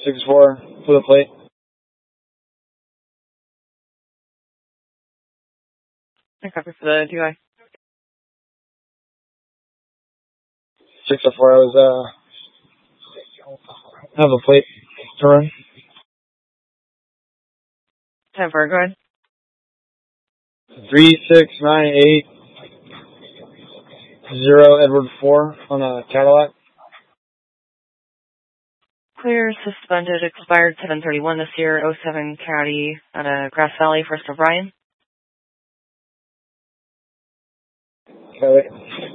6-4 for the plate. I copy for the DUI. 6-4, I was, have a plate to run. 10-4, go ahead. 36980 Edward 4 on a Cadillac. Clear, suspended, expired 7/31 this year, 07 Caddy at a Grass Valley, First O'Brien. Okay.